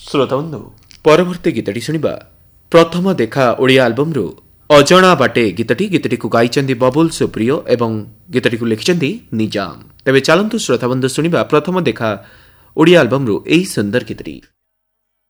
ଶ୍ରୋତାବନ୍ଧୁ ପରବର୍ତ୍ତୀ ଗୀତଟି ଶୁଣିବା ପ୍ରଥମ ଦେଖା ଓଡ଼ିଆ ଆଲବମ୍ରୁ ଅଜଣା ବାଟେ ଗୀତଟିକୁ ଗାଇଛନ୍ତି ବବୁଲ ସୁପ୍ରିୟ ଏବଂ ଗୀତଟିକୁ ଲେଖିଛନ୍ତି ନିଜାମ। ତେବେ ଚାଲନ୍ତୁ ଶ୍ରୋତାବନ୍ଧୁ ଶୁଣିବା ପ୍ରଥମ ଦେଖା ଓଡ଼ିଆ ଆଲବମ୍ରୁ ଏହି ସୁନ୍ଦର ଗୀତଟି।